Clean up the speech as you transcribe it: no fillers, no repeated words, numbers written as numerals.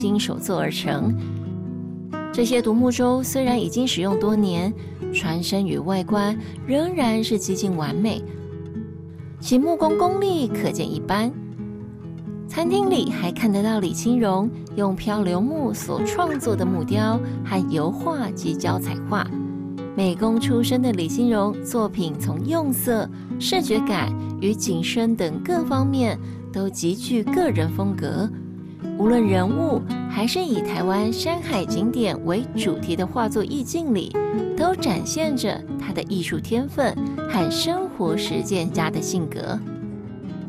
亲手做而成。这些独木舟虽然已经使用多年，船身与外观仍然是几近完美，其木工功力可见一斑。餐厅里还看得到李清荣用漂流木所创作的木雕和油画及胶彩画。美工出身的李清荣作品从用色、视觉感与景深等各方面都极具个人风格。无论人物还是以台湾山海景点为主题的画作意境里，都展现着他的艺术天分和生活实践家的性格。